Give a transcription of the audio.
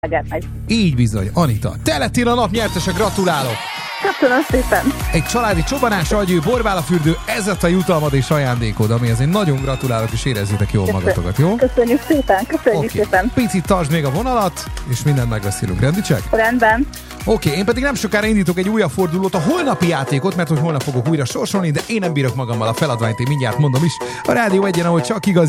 meg. Így bizony, Anita. Te lettél a nap nyertese, gratulálok! Köszönöm szépen! Egy családi csobanás, agyő, borbálafürdő, ez lett a jutalmad és ajándékod, ami azért nagyon gratulálok, és érezzétek jól magatokat, jó? Köszönjük szépen, szépen! Picit tartsd még a vonalat, és mindent megbeszélünk, rendítsek? Rendben. Oké, én pedig nem sokára indítok egy újabb fordulót, a holnapi játékot, mert hogy holnap fogok újra sorsolni, de én nem bírok magammal, a feladványt én mindjárt mondom is. A Rádió Egyen, ahol csak igazi